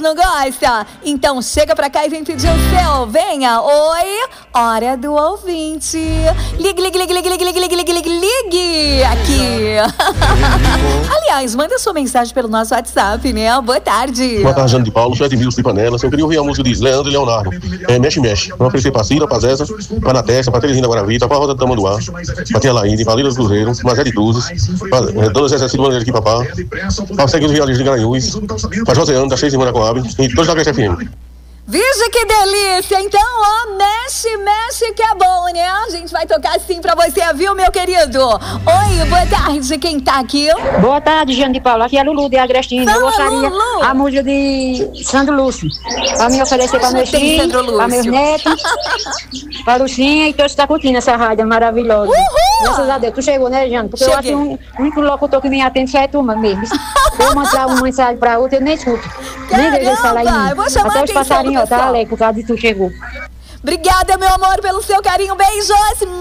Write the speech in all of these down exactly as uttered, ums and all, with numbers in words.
Não gosta? Então chega pra cá e vem pedir o seu. Venha. Oi, hora do ouvinte. Ligue, ligue, ligue, ligue, ligue, ligue, ligue, ligue, ligue, ligue. Aqui. Aliás, manda sua mensagem pelo nosso WhatsApp, né? Boa tarde. Boa tarde, Jane de Paulo, sete mil de panelas. Eu queria ouvir a música de Leandro e Leonardo. É, mexe, mexe. Vamos oferecer pra Cira, pra Zéza, pra Natessa, pra Terezinha Guaravita, pra Roda do Tamanduá, pra Tia Laíde, pra Lila do Cruzeiro, pra Zé de Cruzes, pra é, Dona Zé Cecília Maneira aqui, papá, pra Seguir os Realistas de Garanhuns, pra Joseano, da Seis Semana Coab, e todos da Caixa F M. Veja que delícia! Então, ó, mexe, mexe que é bom, né? A gente vai tocar assim pra você, viu, meu querido? Oi, boa tarde, quem tá aqui? Boa tarde, Jane de Paula. Aqui é Lulu de Agrestina. Eu gostaria Lulu. a música de Sandro Lúcio. Pra me oferecer pra meus filhos, pra meus netos, pra Lucinha e todos que estão curtindo essa rádio maravilhosa. Uhul. Graças a Deus. Tu chegou, né, Jane? Porque Cheguei. eu acho que o único locutor que me atende só é tu mesmo. Eu mandar uma mensagem pra outra, eu nem escuto. Nem vejo eles falar em mim. Eu vou chamar Até a os atenção do passarinhos, ó, tá pessoal. alegre por causa de tu chegou. Obrigada, meu amor, pelo seu carinho. Beijos.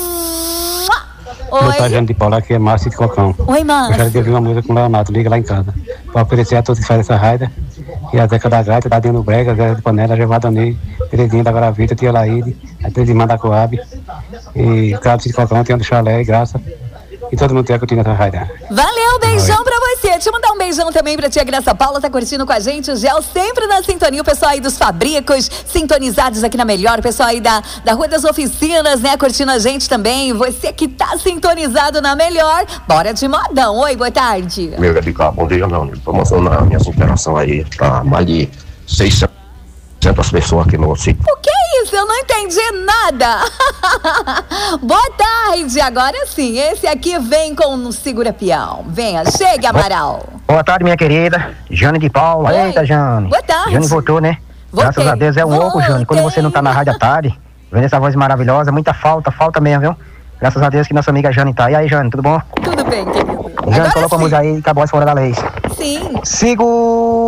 Boa tarde, Oi. Jane de Paula, aqui é Márcio de Cocão. Oi, Márcio. Gostaria de ouvir uma música com o Leonardo, liga lá em casa. Para oferecer a todos que fazem essa raida. E a Zeca da Gaita, Dadinho do Brega, Zé de Panela, Gevada Ney, Terezinha da Guaravita, Tia Laíde, a Terezinha da Coab, e Carlos de Cocão, Tião do Chalé, Graça. E todo mundo tem curtindo essa raida. Valeu, beijão pra você. Deixa eu mandar um beijão também pra tia Graça Paula, tá curtindo com a gente. O Gel sempre na sintonia, o pessoal aí dos Fabricos, sintonizados aqui na Melhor, o pessoal aí da, da Rua das Oficinas, né, curtindo a gente também. Você que tá sintonizado na Melhor, bora de modão. Oi, boa tarde. Meu é de cá, bom dia, não. Promoção na minha interação aí, tá mais de seiscentas pessoas aqui no sítio. O que é isso? Eu não entendi nada. Boa tarde. Agora sim, esse aqui vem com o Segura Peão. Venha, chegue, Amaral. Boa tarde, minha querida Jane de Paula. Oi. Eita, Jane. Boa tarde. Jane voltou, né? Voltei. Graças a Deus é um louco, Jane. Quando você não tá na rádio à tarde, vendo essa voz maravilhosa, muita falta, falta mesmo, viu? Graças a Deus que nossa amiga Jane tá. E aí, Jane, tudo bom? Tudo bem, querido. Jane, Agora coloca a sim. música aí, acabou as fora da lei. Sim. Sigo.